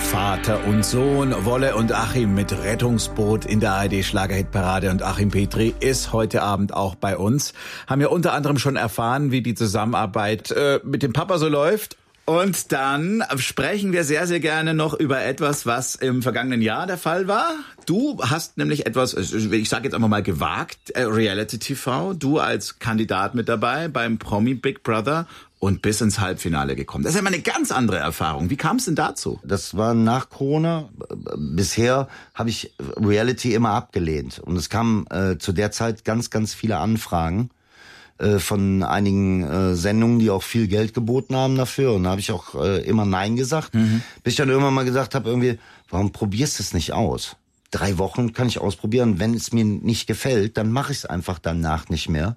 Vater und Sohn, Wolle und Achim mit Rettungsboot in der ARD-Schlagerhitparade. Und Achim Petri ist heute Abend auch bei uns. Haben ja unter anderem schon erfahren, wie die Zusammenarbeit mit dem Papa so läuft. Und dann sprechen wir sehr, sehr gerne noch über etwas, was im vergangenen Jahr der Fall war. Du hast nämlich etwas, ich sage jetzt einfach mal gewagt, Reality-TV. Du als Kandidat mit dabei beim Promi Big Brother und bis ins Halbfinale gekommen. Das ist ja mal eine ganz andere Erfahrung. Wie kam es denn dazu? Das war nach Corona. Bisher habe ich Reality immer abgelehnt. Und es kamen zu der Zeit ganz, ganz viele Anfragen von einigen Sendungen, die auch viel Geld geboten haben dafür. Und da habe ich auch immer Nein gesagt. Bis ich dann irgendwann mal gesagt habe, irgendwie, warum probierst du es nicht aus? 3 Wochen kann ich ausprobieren. Wenn es mir nicht gefällt, dann mache ich es einfach danach nicht mehr.